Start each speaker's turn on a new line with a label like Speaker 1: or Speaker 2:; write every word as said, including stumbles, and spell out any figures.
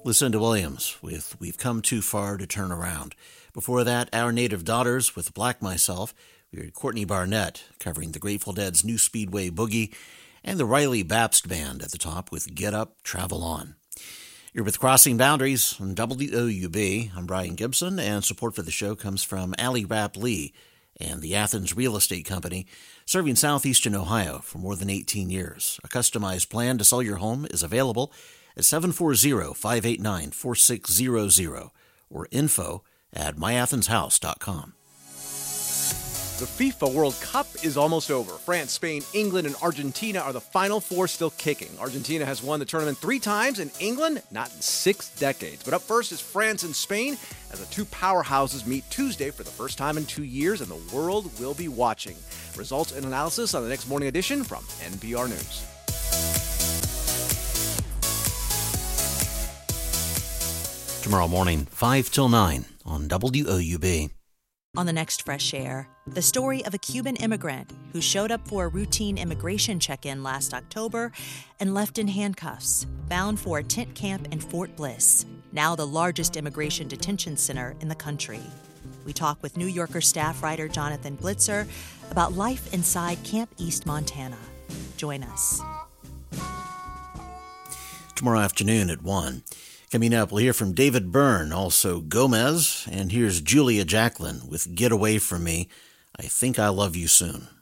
Speaker 1: Lucinda Williams with We've Come Too Far to Turn Around. Before that, Our Native Daughters with Black Myself. We heard Courtney Barnett covering the Grateful Dead's New Speedway Boogie, and the Riley Bapst Band at the top with Get Up, Travel On. You're with Crossing Boundaries on W O U B. I'm Brian Gibson, and support for the show comes from Allie Rapp Lee and the Athens Real Estate Company, serving southeastern Ohio for more than eighteen years. A customized plan to sell your home is available at seven four zero, five eight nine, four six zero zero or info at my athens house dot com.
Speaker 2: The FIFA World Cup is almost over. France, Spain, England, and Argentina are the final four still kicking. Argentina has won the tournament three times, and England not in six decades. But up first is France and Spain, as the two powerhouses meet Tuesday for the first time in two years, and the world will be watching. Results and analysis on the next morning edition from N P R News.
Speaker 1: Tomorrow morning, five till nine on W O U B.
Speaker 3: On the next Fresh Air, the story of a Cuban immigrant who showed up for a routine immigration check-in last October and left in handcuffs, bound for a tent camp in Fort Bliss, now the largest immigration detention center in the country. We talk with New Yorker staff writer Jonathan Blitzer about life inside Camp East Montana. Join us.
Speaker 1: Tomorrow afternoon at one. Coming up, we'll hear from David Byrne, also Gomez, and here's Julia Jacklin with Get Away From Me. I Think I Love You Soon.